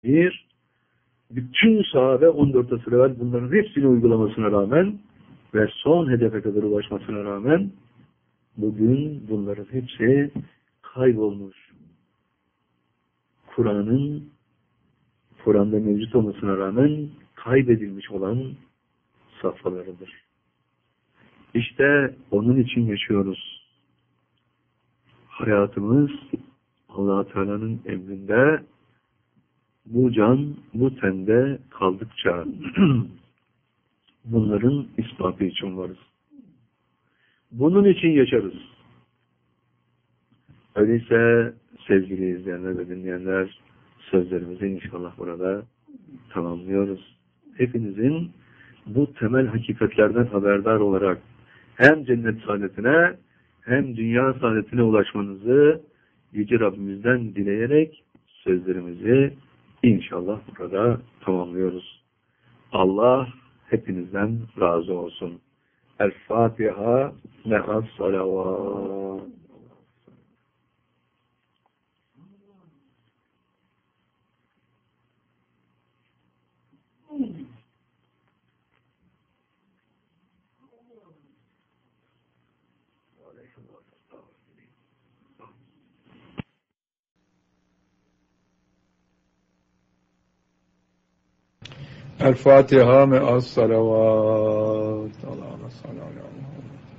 bütün sahabe 14 asır evvel bunların hepsini uygulamasına rağmen ve son hedefe kadar ulaşmasına rağmen bugün bunların hepsi kaybolmuş. Kur'an'da mevcut olmasına rağmen kaybedilmiş olan safhalarıdır. İşte onun için yaşıyoruz. Hayatımız Allah-u Teala'nın emrinde, bu can, bu tende kaldıkça bunların ispatı için varız. Bunun için yaşarız. Öyleyse sevgili izleyenler ve dinleyenler, sözlerimizi inşallah burada tamamlıyoruz. Hepinizin bu temel hakikatlerden haberdar olarak hem cennet saadetine hem dünya saadetine ulaşmanızı Yüce Rabbimizden dileyerek sözlerimizi inşallah burada tamamlıyoruz. Allah hepinizden razı olsun. El-Fatiha me'as salavat. الفاتحة مع الصلوات. اللهم صل على